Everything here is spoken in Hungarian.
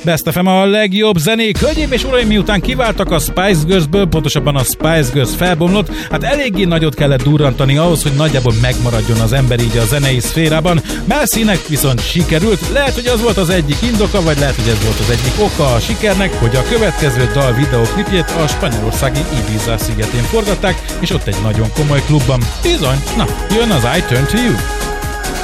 Best FM a legjobb zenék. Hölgyeim és uraim, miután kiváltak a Spice Girlsből, pontosabban a Spice Girls felbomlott, hát eléggé nagyot kellett durrantani ahhoz, hogy nagyjából megmaradjon az ember így a zenei szférában. Mel C-nek viszont sikerült. Lehet, hogy az volt az egyik indoka, vagy lehet, hogy ez volt az egyik oka a sikernek, hogy a következő dal videóklipjét a spanyolországi Ibiza szigetén forgatták, és ott egy nagyon komoly klubban. Bizony, na, jön az I Turn to You.